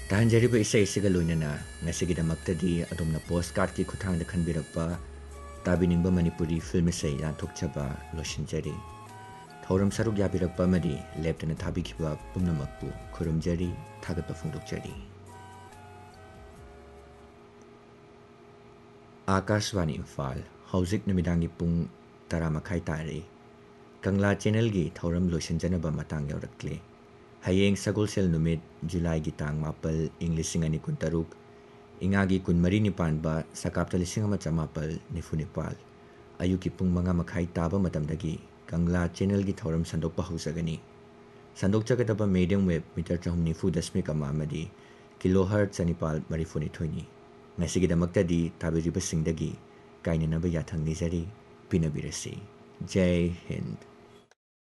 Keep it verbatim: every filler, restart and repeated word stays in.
ꯇꯥꯍꯟꯖꯔꯤꯕ ꯏꯁꯩ ꯑꯁꯤꯒ ꯂꯣꯏꯅꯅ ꯉꯁꯤꯒꯤꯗꯃꯛꯇꯗꯤ ꯑꯗꯣꯝꯅ ꯄꯣꯁ ꯀꯥꯔꯠꯀꯤ ꯈꯨꯠꯊꯥꯡꯗ ꯈꯟꯕꯤꯔꯛꯄ ꯇꯥꯕꯤꯅꯤꯡꯕ ꯃꯅꯤꯄꯨꯔꯤ ꯐꯤꯜꯝ ꯏꯁꯩ ꯂꯥꯟꯊꯣꯛꯆꯕ ꯂꯣꯏꯁꯤꯟꯖꯔꯤ꯫ ꯊꯧꯔꯝ ꯁꯔꯨꯛ ꯌꯥꯕꯤꯔꯛꯄ ꯑꯃꯗꯤ ꯂꯦꯞꯇꯅ ꯊꯥꯕꯤꯈꯤꯕ ꯄꯨꯝꯅꯃꯛꯄꯨ ꯈꯨꯔꯨꯝꯖꯔꯤ, ꯊꯥꯒꯠꯄ ꯐꯣꯡꯗꯣꯛꯆꯔꯤ꯫ ꯑꯥꯀꯥꯁꯕꯥꯅꯤ ꯏꯝꯐꯥꯜ, ꯍꯧꯖꯤꯛ ꯅꯨꯃꯤꯗꯥꯡꯒꯤ ꯄꯨꯡ ꯇꯔꯥ ꯃꯈꯥꯏ ꯇꯥꯔꯦ꯫ ꯀꯪꯂꯥ ꯆꯦꯅꯦꯜꯒꯤ ꯊꯧꯔꯝ ꯂꯣꯏꯁꯤꯟꯖꯅꯕ ꯃꯇꯥꯡ ꯌꯧꯔꯛꯂꯦ꯫ ꯍꯌꯦꯡ ꯁꯒꯣꯜꯁꯦꯜ ꯅꯨꯃꯤꯠ ꯖꯨꯂꯥꯏꯒꯤ ꯇꯥꯡ ꯃꯥꯄꯜ ꯏꯪ ꯂꯤꯁꯤꯡ ꯑꯅꯤ ꯀꯨꯟꯇꯔꯨꯛ, ꯏꯉꯥꯒꯤ ꯀꯨꯟꯃꯔꯤꯅꯤ ꯄꯥꯟꯕ ꯁꯀꯥꯞꯇ ꯂꯤꯁꯤꯡ ꯑꯃ ꯆꯃꯥꯄꯜ ꯅꯤꯐꯨ ꯅꯤꯄꯥꯜ, ꯑꯌꯨꯛꯀꯤ ꯄꯨꯡ ꯃꯉꯥ ꯃꯈꯥꯏ ꯇꯥꯕ ꯃꯇꯝꯗꯒꯤ ꯀꯪꯂꯥ ꯆꯦꯅꯦꯜꯒꯤ ꯊꯧꯔꯝ ꯁꯟꯗꯣꯛꯄ ꯍꯧꯖꯒꯅꯤ꯫ ꯁꯟꯗꯣꯛꯆꯒꯗꯕ ꯃꯦꯗꯤꯌꯝ ꯋꯦꯕ ꯃꯤꯇꯔ ꯆꯍꯨꯝ ꯅꯤꯐꯨ ꯗꯁꯃꯤꯛ ꯑꯃ ꯑꯃꯗꯤ ꯀꯤꯂꯣ ꯍꯔꯠ ꯆꯅꯤꯄꯥꯜ ꯃꯔꯤꯐꯨꯅꯤꯊꯣꯏꯅꯤ꯫ ꯉꯁꯤꯒꯤꯗꯃꯛꯇꯗꯤ ꯇꯥꯕꯤꯔꯤꯕꯁꯤꯡꯗꯒꯤ ꯀꯥꯏꯅꯅꯕ ꯌꯥꯊꯪ ꯅꯤꯖꯔꯤ, ꯄꯤꯅꯕꯤꯔꯁꯤ꯫ ꯖೈ ꯍꯤꯟꯗ꯫